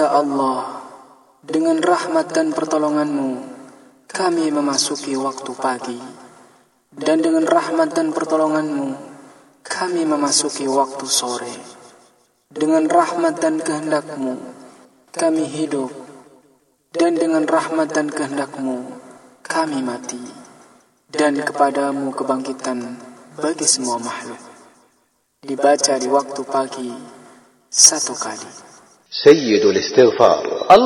Ya Allah, dengan rahmat dan pertolongan-Mu, kami memasuki waktu pagi. Dan dengan rahmat dan pertolongan-Mu, kami memasuki waktu sore. Dengan rahmat dan kehendak-Mu, kami hidup. Dan dengan rahmat dan kehendak-Mu, kami mati. Dan kepadamu kebangkitan bagi semua makhluk. Dibaca di waktu pagi 1 kali. سيد الاستغفار.